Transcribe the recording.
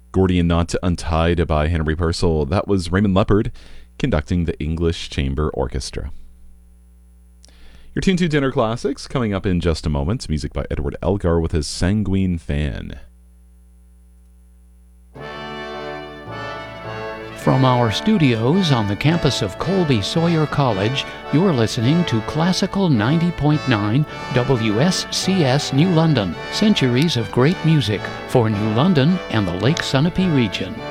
Gordian Knot Untied by Henry Purcell. That was Raymond Leopard conducting the English Chamber Orchestra. You're tuned to Dinner Classics. Coming up in just a moment, music by Edward Elgar with his Sanguine Fan. From our studios on the campus of Colby Sawyer College, you're listening to Classical 90.9 WSCS New London. Centuries of great music for New London and the Lake Sunapee region.